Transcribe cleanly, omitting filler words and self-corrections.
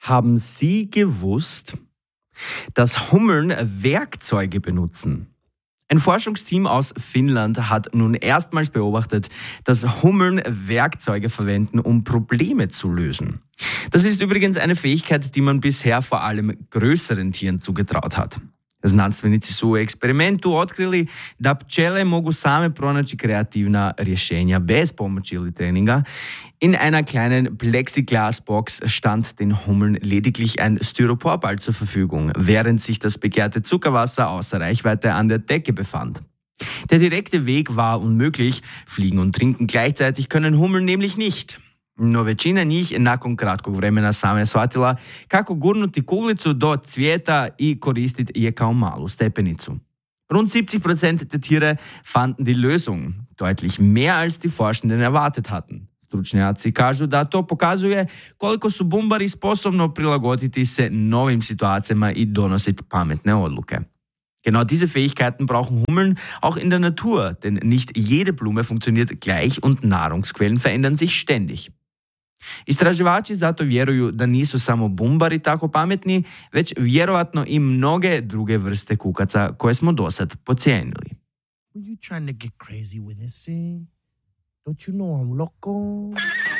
Haben Sie gewusst, dass Hummeln Werkzeuge benutzen? Ein Forschungsteam aus Finnland hat nun erstmals beobachtet, dass Hummeln Werkzeuge verwenden, um Probleme zu lösen. Das ist übrigens eine Fähigkeit, die man bisher vor allem größeren Tieren zugetraut hat. Znanstvenici su u eksperimentu otkrili da pčele mogu same pronaći kreativna rješenja bez pomoći ili treninga. In einer kleinen Plexiglasbox stand den Hummeln lediglich ein Styroporball zur Verfügung, während sich das begehrte Zuckerwasser außer Reichweite an der Decke befand. Der direkte Weg war unmöglich, fliegen und trinken gleichzeitig können Hummeln nämlich nicht. No većina njih nakon kratkog vremena sama je shvatila kako gurnuti kuglicu do cvijeta i koristiti je kao malu stepenicu. Rund 70% der Tiere fanden die Lösung, deutlich mehr als die Forschenden erwartet hatten. Stručnjaci kažu da to pokazuje koliko su bumbari sposobno prilagoditi se novim situacijama i donositi pametne odluke. Genau diese Fähigkeiten brauchen Hummeln auch in der Natur, denn nicht jede Blume funktioniert gleich und Nahrungsquellen verändern sich ständig. Istraživači zato vjeruju da nisu samo bumbari tako pametni, već vjerovatno i mnoge druge vrste kukaca koje smo dosad podcijenili. Were you trying to get crazy with this, eh? Don't you know I'm loco?